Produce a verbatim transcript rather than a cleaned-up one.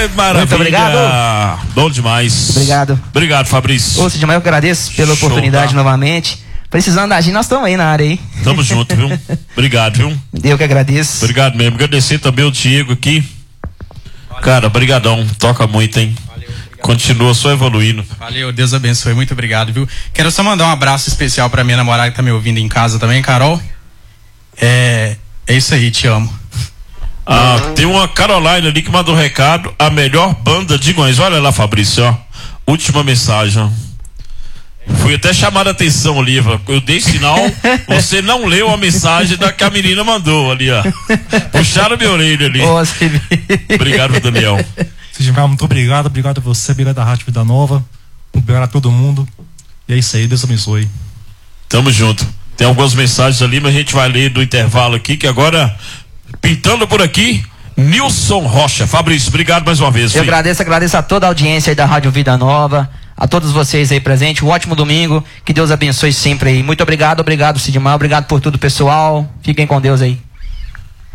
É, maravilha. Muito obrigado. Bom demais. Obrigado. Obrigado, Fabrício. Ô, Sidmar, eu que agradeço pela Show, oportunidade tá? novamente. Precisando da gente, nós estamos aí na área aí. Tamo junto, viu? Obrigado, viu? Eu que agradeço. Obrigado mesmo. Agradecer também o Diego aqui. Cara, brigadão. Toca muito, hein? Valeu, obrigado. Continua só evoluindo. Valeu, Deus abençoe. Muito obrigado, viu? Quero só mandar um abraço especial pra minha namorada que tá me ouvindo em casa também, Carol. É, é isso aí, te amo. Ah, tem uma Caroline ali que mandou um recado. A melhor banda de Goiás. Olha lá, Fabrício, ó. Última mensagem, ó. Fui até chamar a atenção, Oliva. Eu dei sinal, você não leu a mensagem da que a menina mandou ali, ó. Puxaram minha orelha ali. Nossa, obrigado, Daniel. Sidmar, muito obrigado. Obrigado a você, obrigado à Rádio Vida Nova. Obrigado a todo mundo. E é isso aí, Deus abençoe. Tamo junto. Tem algumas mensagens ali, mas a gente vai ler do intervalo aqui, que agora, pintando por aqui, Nilson Rocha. Fabrício, obrigado mais uma vez. Eu filho. agradeço, agradeço a toda a audiência aí da Rádio Vida Nova, a todos vocês aí presentes. Um ótimo domingo, que Deus abençoe sempre aí. Muito obrigado, obrigado, Sidmar, obrigado por tudo, pessoal. Fiquem com Deus aí.